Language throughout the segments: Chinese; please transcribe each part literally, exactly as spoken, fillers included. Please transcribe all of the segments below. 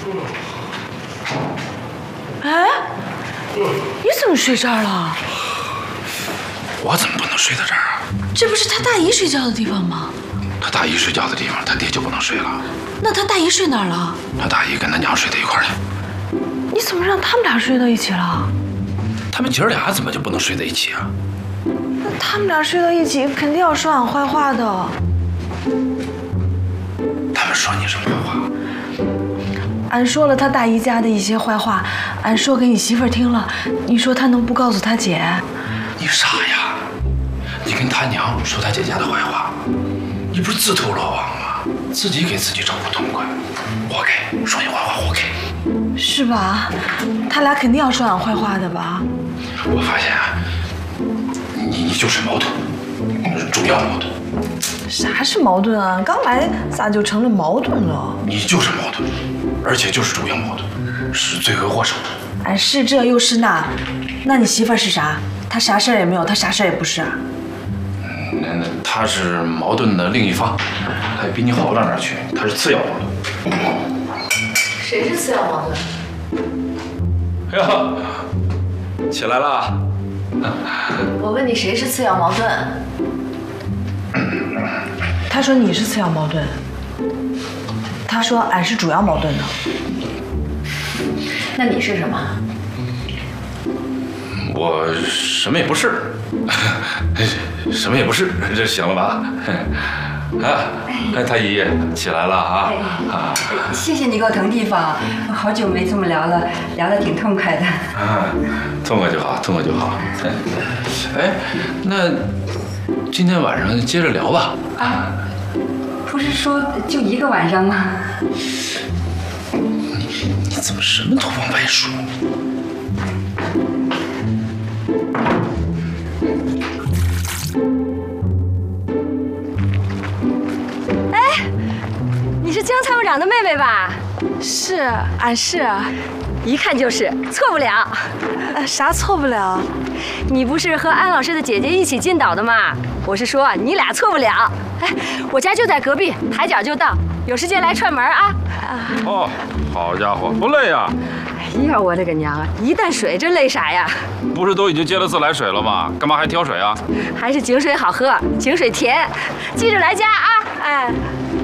哎，你怎么睡这儿了？ 我怎么不能睡在这儿啊？ 这不是他大姨睡觉的地方吗？ 他大姨睡觉的地方，他爹就不能睡了。 那他大姨睡哪儿了？ 他大姨跟他娘睡在一块儿去。 你怎么让他们俩睡到一起了？ 他们姐儿俩怎么就不能睡在一起啊？ 那他们俩睡到一起，肯定要说俺坏话的。 他们说你什么坏话？ 俺说了他大姨家的一些坏话，俺说给你媳妇儿听了，你说他能不告诉他姐？ 你傻呀！你跟他娘说他姐家的坏话，你不是自投罗网吗？自己给自己找不痛快，活该！说你坏话，活该！ 是吧？他俩肯定要说俺坏话的吧？ 我发现啊，你你就是矛盾，主要矛盾。 啥是矛盾啊？刚来咋就成了矛盾了？ 你就是矛盾，而且就是主要矛盾，是罪魁祸首。 俺是这又是那，那你媳妇儿是啥？她啥事儿也没有，她啥事儿也不是啊。 那那他是矛盾的另一方，他也比你好不到哪儿去，他是次要矛盾。 谁是次要矛盾？ 哎呀，起来了。 我问你谁是次要矛盾？他说你是次要矛盾，他说俺是主要矛盾的。那你是什么？ 我什么也不是，什么也不是，这行了吧？啊，哎，太医起来了啊！啊， 谢谢你给我腾地方，好久没这么聊了，聊得挺痛快的。 啊，痛快就好，痛快就好。哎，那今天晚上接着聊吧。 啊，不是说就一个晚上吗？ 你怎么什么都往外说？ 你是江参谋长的妹妹吧？ 是，俺是， 一看就是错不了。 呃，啥错不了？ 你不是和安老师的姐姐一起进岛的吗？我是说你俩错不了。哎，我家就在隔壁，抬脚就到，有时间来串门啊。 哦，好家伙，不累呀？ 哎呀，我的个娘啊！一担水，这累啥呀？ 不是都已经接了自来水了吗？干嘛还挑水啊？ 还是井水好喝，井水甜。记着来家啊！哎。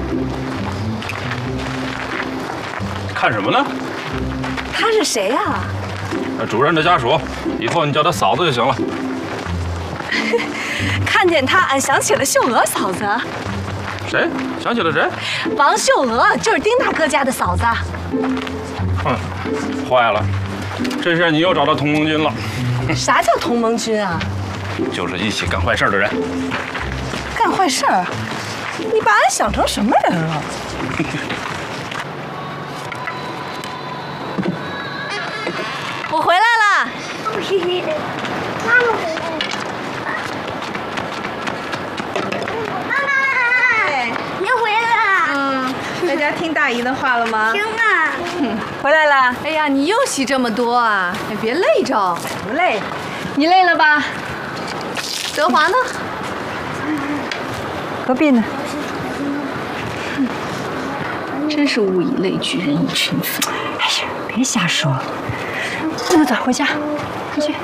看什么呢？ 他是谁呀？ 主任的家属，以后你叫他嫂子就行了。 看见他，俺想起了秀娥嫂子。 谁？想起了谁？ 王秀娥，就是丁大哥家的嫂子。 哼，坏了，这下你又找到同盟军了。 啥叫同盟军啊？ 就是一起干坏事的人。 干坏事儿？你把俺想成什么人了？我回来了。 妈妈回来了。妈妈，你回来了。 嗯，在家听大姨的话了吗？ 听了。 回来了。 哎呀，你又洗这么多啊！哎，别累着。 不累。 你累了吧？德华呢？ 隔壁呢？ 真是物以类聚，人以群分。 哎呀，别瞎说。走走走，回家，回去。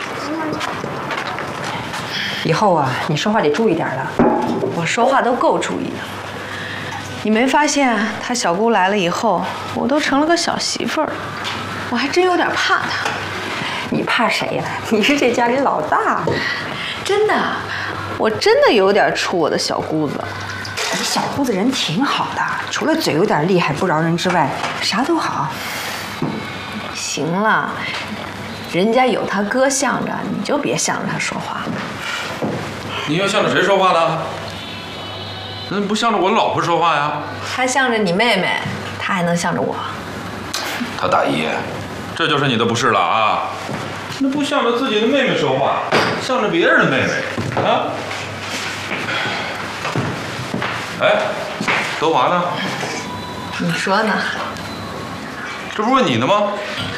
以后啊，你说话得注意点了。 我说话都够注意的。你没发现他小姑来了以后，我都成了个小媳妇儿，我还真有点怕她。 你怕谁呀？你是这家里老大。 真的，我真的有点怵我的小姑子。 你小姑子人挺好的，除了嘴有点厉害不饶人之外，啥都好。 行了，人家有他哥向着，你就别向着他说话。 你又向着谁说话呢？那不向着我老婆说话呀？ 他向着你妹妹，他还能向着我？ 他大姨，这就是你的不是了啊！那不向着自己的妹妹说话，向着别人的妹妹啊！哎，德华呢？ 你说呢？ 这不是问你呢吗？